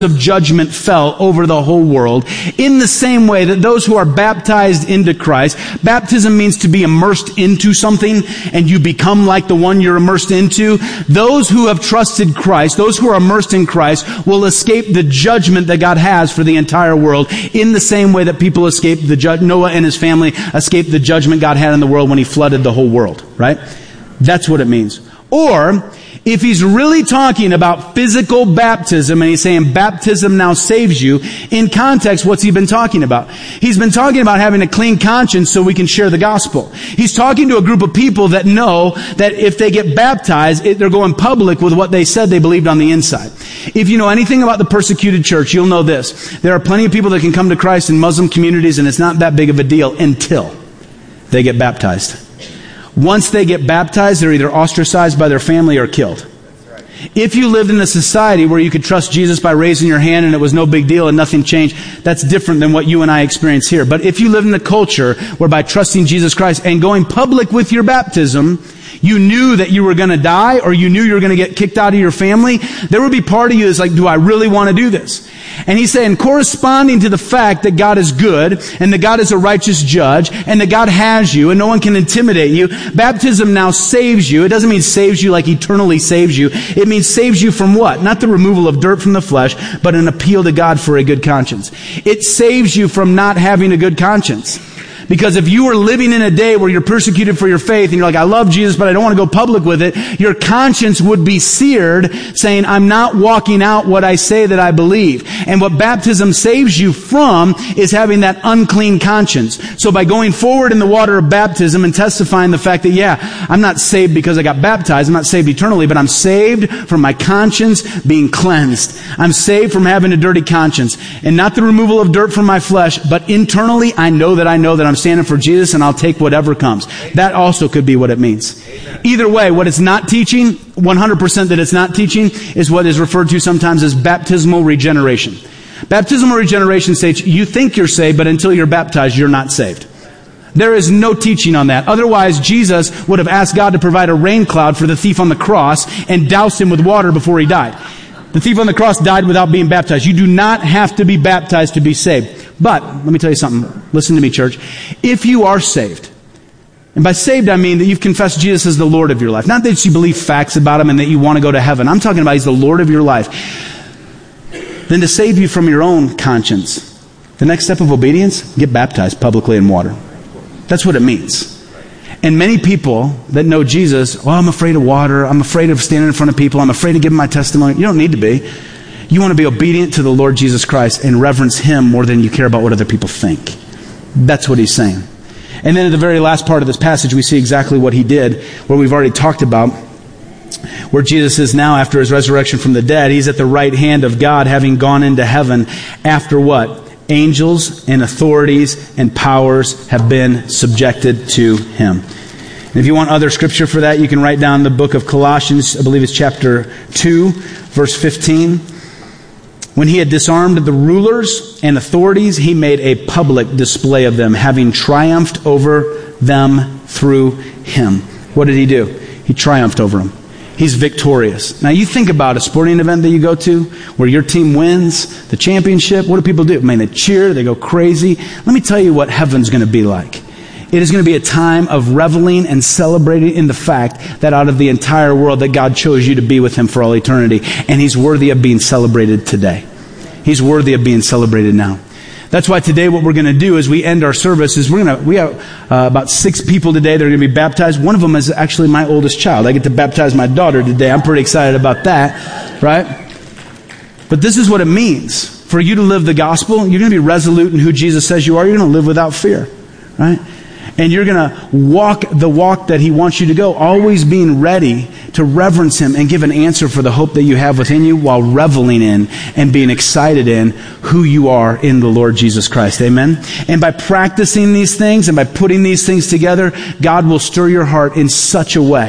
of judgment fell over the whole world, in the same way that those who are baptized into Christ, baptism means to be immersed into something, and you become like the one you're immersed into. Those who have trusted Christ, those who are immersed in Christ, will escape the judgment that God has for the entire world, in the same way that people escaped Noah and his family escaped the judgment God had in the world when He flooded the whole world, right? That's what it means. Or, if he's really talking about physical baptism and he's saying baptism now saves you, in context, what's he been talking about? He's been talking about having a clean conscience so we can share the gospel. He's talking to a group of people that know that if they get baptized, they're going public with what they said they believed on the inside. If you know anything about the persecuted church, you'll know this. There are plenty of people that can come to Christ in Muslim communities, and it's not that big of a deal until they get baptized. Once they get baptized, they're either ostracized by their family or killed. If you lived in a society where you could trust Jesus by raising your hand and it was no big deal and nothing changed, that's different than what you and I experience here. But if you live in a culture where by trusting Jesus Christ and going public with your baptism, you knew that you were going to die, or you knew you were going to get kicked out of your family, there would be part of you that's like, do I really want to do this? And he's saying, corresponding to the fact that God is good, and that God is a righteous judge, and that God has you, and no one can intimidate you, baptism now saves you. It doesn't mean saves you like eternally saves you. It means saves you from what? Not the removal of dirt from the flesh, but an appeal to God for a good conscience. It saves you from not having a good conscience. Because if you were living in a day where you're persecuted for your faith and you're like, I love Jesus, but I don't want to go public with it, your conscience would be seared, saying, I'm not walking out what I say that I believe. And what baptism saves you from is having that unclean conscience. So by going forward in the water of baptism and testifying the fact that, yeah, I'm not saved because I got baptized, I'm not saved eternally, but I'm saved from my conscience being cleansed. I'm saved from having a dirty conscience. And not the removal of dirt from my flesh, but internally I know that I'm standing for Jesus, and I'll take whatever comes. That also could be what it means. Either way, what it's not teaching, 100% that it's not teaching, is what is referred to sometimes as baptismal regeneration. Baptismal regeneration states you think you're saved, but until you're baptized, you're not saved. There is no teaching on that. Otherwise, Jesus would have asked God to provide a rain cloud for the thief on the cross and doused him with water before he died. The thief on the cross died without being baptized. You do not have to be baptized to be saved. But, let me tell you something. Listen to me, church. If you are saved, and by saved I mean that you've confessed Jesus as the Lord of your life. Not that you believe facts about Him and that you want to go to heaven. I'm talking about He's the Lord of your life. Then to save you from your own conscience, the next step of obedience, get baptized publicly in water. That's what it means. And many people that know Jesus, I'm afraid of water. I'm afraid of standing in front of people. I'm afraid of giving my testimony. You don't need to be. You want to be obedient to the Lord Jesus Christ and reverence Him more than you care about what other people think. That's what he's saying. And then at the very last part of this passage, we see exactly what He did, what we've already talked about, where Jesus is now, after His resurrection from the dead, He's at the right hand of God, having gone into heaven after what? Angels and authorities and powers have been subjected to Him. And if you want other scripture for that, you can write down the book of Colossians, I believe it's chapter 2, verse 15. When He had disarmed the rulers and authorities, He made a public display of them, having triumphed over them through Him. What did He do? He triumphed over them. He's victorious. Now you think about a sporting event that you go to where your team wins the championship. What do people do? Man, they cheer, they go crazy. Let me tell you what heaven's going to be like. It is going to be a time of reveling and celebrating in the fact that out of the entire world that God chose you to be with Him for all eternity. And He's worthy of being celebrated today. He's worthy of being celebrated now. That's why today what we're going to do as we end our service is we have about 6 people today that are going to be baptized. One of them is actually my oldest child. I get to baptize my daughter today. I'm pretty excited about that, right? But this is what it means. For you to live the gospel, you're going to be resolute in who Jesus says you are. You're going to live without fear, right? And you're going to walk the walk that He wants you to go, always being ready to reverence Him and give an answer for the hope that you have within you while reveling in and being excited in who you are in the Lord Jesus Christ. Amen? And by practicing these things and by putting these things together, God will stir your heart in such a way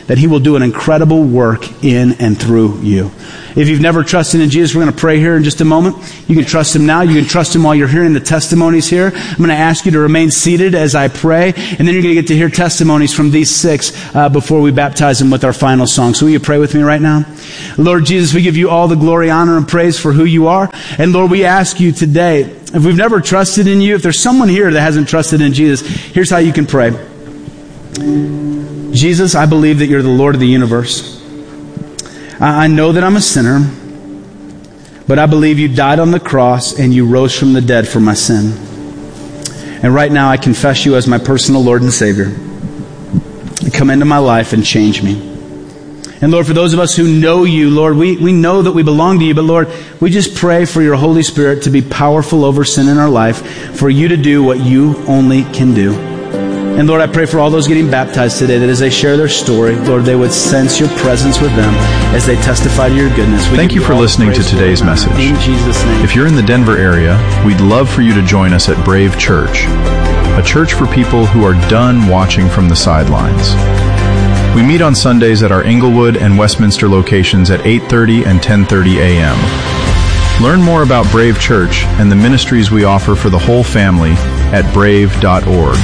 that he will do an incredible work in and through you. If you've never trusted in Jesus, we're going to pray here in just a moment. You can trust him now. You can trust him while you're hearing the testimonies here. I'm going to ask you to remain seated as I pray, and then you're going to get to hear testimonies from these 6 before we baptize them with our final song. So will you pray with me right now? Lord Jesus, we give you all the glory, honor, and praise for who you are. And Lord, we ask you today, if we've never trusted in you, if there's someone here that hasn't trusted in Jesus, here's how you can pray. Jesus, I believe that you're the Lord of the universe. I know that I'm a sinner, but I believe you died on the cross and you rose from the dead for my sin. And right now I confess you as my personal Lord and Savior. Come into my life and change me. And Lord, for those of us who know you, Lord, we know that we belong to you, but Lord, we just pray for your Holy Spirit to be powerful over sin in our life, for you to do what you only can do. And Lord, I pray for all those getting baptized today, that as they share their story, Lord, they would sense your presence with them as they testify to your goodness. Thank you for listening to today's message. In Jesus' name. If you're in the Denver area, we'd love for you to join us at Brave Church, a church for people who are done watching from the sidelines. We meet on Sundays at our Englewood and Westminster locations at 8:30 and 10:30 a.m. Learn more about Brave Church and the ministries we offer for the whole family at brave.org.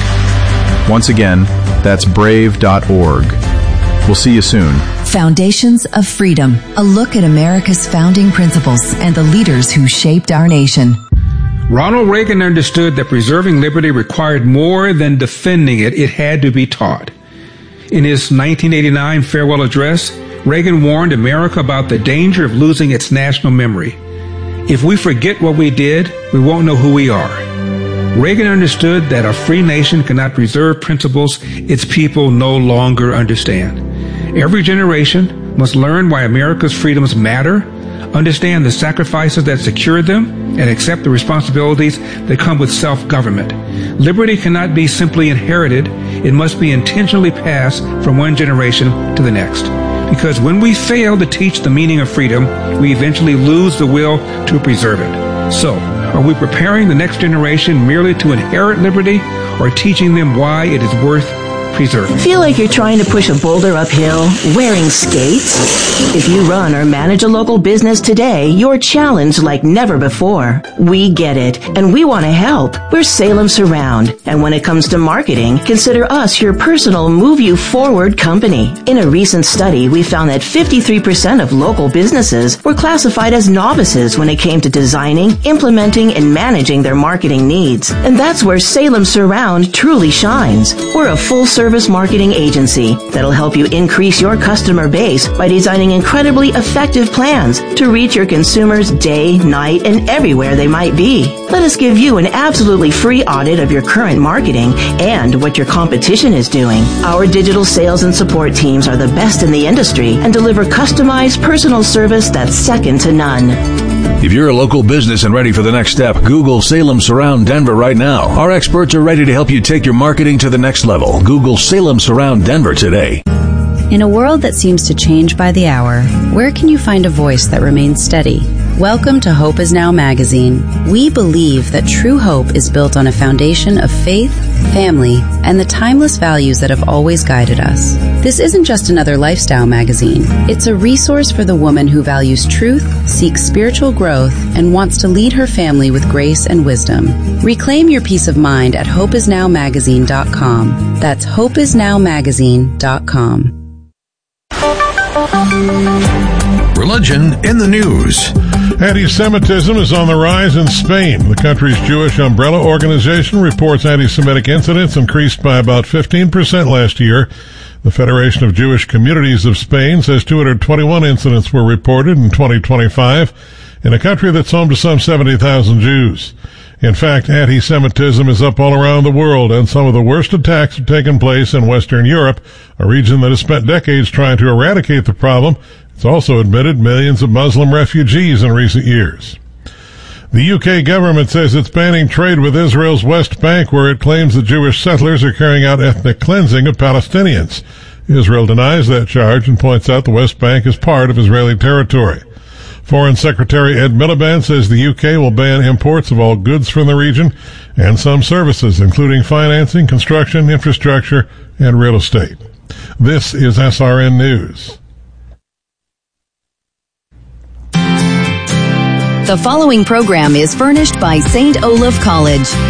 Once again, that's brave.org. We'll see you soon. Foundations of Freedom, a look at America's founding principles and the leaders who shaped our nation. Ronald Reagan understood that preserving liberty required more than defending it. It had to be taught. In his 1989 farewell address, Reagan warned America about the danger of losing its national memory. If we forget what we did, we won't know who we are. Reagan understood that a free nation cannot preserve principles its people no longer understand. Every generation must learn why America's freedoms matter, understand the sacrifices that secured them, and accept the responsibilities that come with self-government. Liberty cannot be simply inherited. It must be intentionally passed from one generation to the next. Because when we fail to teach the meaning of freedom, we eventually lose the will to preserve it. So, are we preparing the next generation merely to inherit liberty, or teaching them why it is worth preserving? Feel like you're trying to push a boulder uphill wearing skates? If you run or manage a local business today, you're challenged like never before. We get it, and we want to help. We're Salem Surround, and when it comes to marketing, consider us your personal Move You Forward company. In a recent study, we found that 53% of local businesses were classified as novices when it came to designing, implementing, and managing their marketing needs. And that's where Salem Surround truly shines. We're a full-service marketing agency that'll help you increase your customer base by designing incredibly effective plans to reach your consumers day, night, and everywhere they might be. Let us give you an absolutely free audit of your current marketing and what your competition is doing. Our digital sales and support teams are the best in the industry and deliver customized personal service that's second to none. If you're a local business and ready for the next step, Google Salem Surround Denver right now. Our experts are ready to help you take your marketing to the next level. Google Salem Surround Denver today. In a world that seems to change by the hour, where can you find a voice that remains steady? Welcome to Hope Is Now magazine. We believe that true hope is built on a foundation of faith, family, and the timeless values that have always guided us. This isn't just another lifestyle magazine. It's a resource for the woman who values truth, seeks spiritual growth, and wants to lead her family with grace and wisdom. Reclaim your peace of mind at hopeisnowmagazine.com. That's hopeisnowmagazine.com. Religion in the news. Anti-Semitism is on the rise in Spain. The country's Jewish umbrella organization reports anti-Semitic incidents increased by about 15% last year. The Federation of Jewish Communities of Spain says 221 incidents were reported in 2025 in a country that's home to some 70,000 Jews. In fact, anti-Semitism is up all around the world, and some of the worst attacks have taken place in Western Europe, a region that has spent decades trying to eradicate the problem. It's also admitted millions of Muslim refugees in recent years. The UK government says it's banning trade with Israel's West Bank, where it claims the Jewish settlers are carrying out ethnic cleansing of Palestinians. Israel denies that charge and points out the West Bank is part of Israeli territory. Foreign Secretary Ed Miliband says the UK will ban imports of all goods from the region and some services, including financing, construction, infrastructure, and real estate. This is SRN News. The following program is furnished by St. Olaf College.